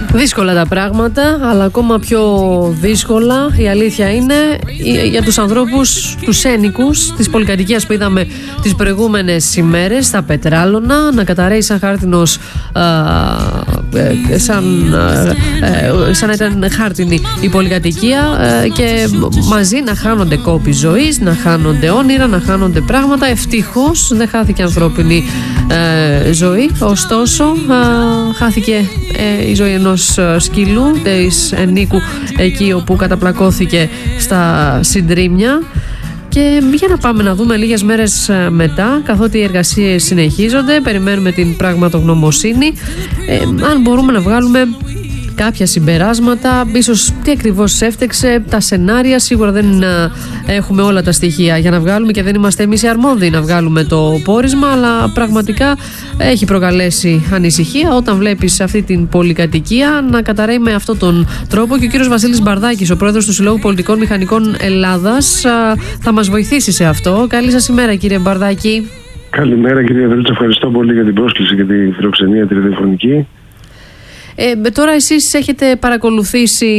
Δύσκολα τα πράγματα, αλλά ακόμα πιο δύσκολα η αλήθεια είναι για τους ανθρώπους, τους ένοικους της πολυκατοικίας που είδαμε τις προηγούμενες ημέρες στα Πετράλωνα να καταραίει σαν χάρτινος, σαν να ήταν χάρτινη η πολυκατοικία και μαζί να χάνονται κόποι ζωής, να χάνονται όνειρα, να χάνονται πράγματα. Ευτυχώς δεν χάθηκε ανθρώπινη ζωή, ωστόσο χάθηκε η ζωή ενός σκύλου της ενίκου εκεί όπου καταπλακώθηκε στα Συντρίμμια. Και για να πάμε να δούμε λίγες μέρες μετά, καθότι οι εργασίες συνεχίζονται, περιμένουμε την πραγματογνωμοσύνη, αν μπορούμε να βγάλουμε κάποια συμπεράσματα, ίσως τι ακριβώς έφτεξε, τα σενάρια. Σίγουρα δεν έχουμε όλα τα στοιχεία για να βγάλουμε και δεν είμαστε εμείς οι αρμόδιοι να βγάλουμε το πόρισμα, αλλά πραγματικά έχει προκαλέσει ανησυχία όταν βλέπεις αυτή την πολυκατοικία να καταραίει με αυτόν τον τρόπο. Και ο κύριος Βασίλης Μπαρδάκης, ο πρόεδρος του Συλλόγου Πολιτικών Μηχανικών Ελλάδας, θα μας βοηθήσει σε αυτό. Καλή σας ημέρα, κύριε Μπαρδάκη. Καλημέρα, κύριε Βελίτσα. Ευχαριστώ πολύ για την πρόσκληση και τη φιλοξενία τη ραδιοφωνική. Τώρα εσείς έχετε παρακολουθήσει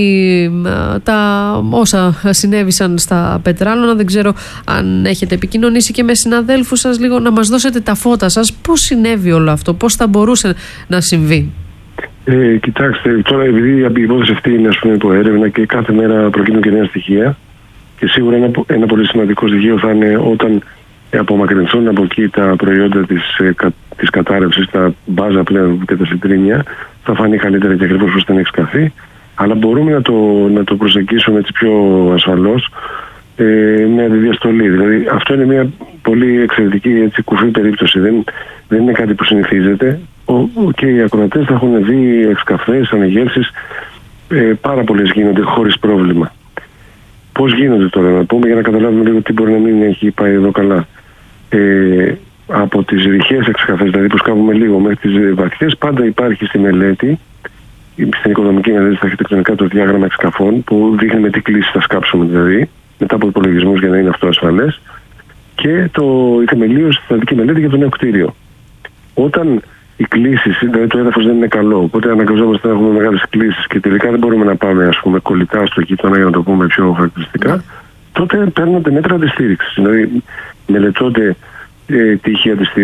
τα όσα συνέβησαν στα Πετράλωνα. Δεν ξέρω αν έχετε επικοινωνήσει και με συναδέλφους σας, λίγο να μας δώσετε τα φώτα σας. Πώς συνέβη όλο αυτό, πώς θα μπορούσε να συμβεί? Κοιτάξτε, τώρα επειδή η υπόθεση αυτή είναι υπό έρευνα και κάθε μέρα προκύπτουν και νέα στοιχεία, και σίγουρα ένα πολύ σημαντικό στοιχείο θα είναι όταν απομακρυνθούν από εκεί τα προϊόντα της κατάρρευσης, τα μπάζα πλέον και τα Συντρίμμια, θα φανεί καλύτερα και ακριβώς πώς ήταν εξκαφή. Αλλά μπορούμε να το προσεγγίσουμε έτσι πιο ασφαλώς με αντιδιαστολή. Δηλαδή αυτό είναι μια πολύ εξαιρετική κουφή περίπτωση. Δεν είναι κάτι που συνηθίζεται. Και οι ακροατές θα έχουν δει εξκαφές, ανεγέρσεις, πάρα πολλές γίνονται χωρίς πρόβλημα. Πώς γίνονται τώρα, να πούμε, για να καταλάβουμε λίγο τι μπορεί να μην έχει πάει εδώ καλά. Από τις ρηχές εξκαφές, δηλαδή που σκάβουμε λίγο, μέχρι τις βαθιές, πάντα υπάρχει στη μελέτη, στην οικοδομική μελέτη, στα αρχιτεκτονικά, το διάγραμμα εξκαφών που δείχνει με τι κλίση θα σκάψουμε, δηλαδή μετά από υπολογισμούς για να είναι αυτό ασφαλές, και η θεμελίωση στατική μελέτη για το νέο κτίριο. Όταν οι κλίσεις, δηλαδή το έδαφος δεν είναι καλό, οπότε αναγκαζόμαστε να έχουμε μεγάλες κλίσεις και τελικά δεν μπορούμε να πάμε κολλητά στο γείτονα, για να το πούμε πιο χαρακτηριστικά, τότε παίρνονται μέτρα αντιστήριξης. Δηλαδή μελετώνται τύχη αντιστήριξης.